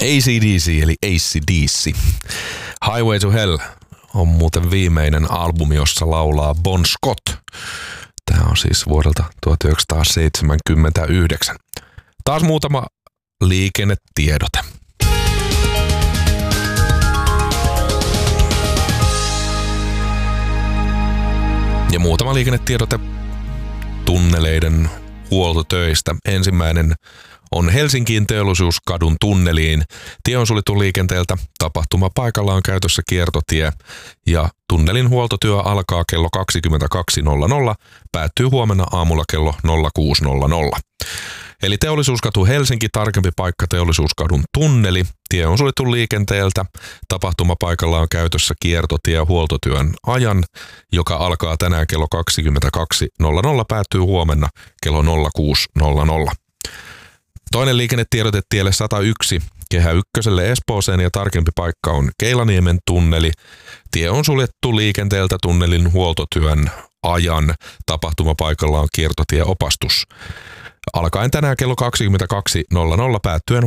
AC/DC eli AC/DC. Highway to Hell on muuten viimeinen albumi, jossa laulaa Bon Scott. Tämä on siis vuodelta 1979. Taas muutama liikennetiedote. Ja muutama liikennetiedote tunneleiden huoltotöistä. Ensimmäinen on Helsinkiin Teollisuuskadun tunneliin. Tie on suljettu liikenteeltä. Tapahtumapaikalla on käytössä kiertotie ja tunnelin huoltotyö alkaa kello 22.00, päättyy huomenna aamulla kello 06.00. Eli Teollisuuskatu Helsinki, tarkempi paikka Teollisuuskadun tunneli. Tie on suljettu liikenteeltä. Tapahtumapaikalla on käytössä kiertotie huoltotyön ajan, joka alkaa tänään kello 22.00, päättyy huomenna kello 06.00. Toinen liikennetiedote tielle 101 Kehä Ykköselle Espooseen ja tarkempi paikka on Keilaniemen tunneli. Tie on suljettu liikenteeltä tunnelin huoltotyön ajan. Tapahtumapaikalla on kiertotieopastus. Alkaen tänään kello 22.00 päättyen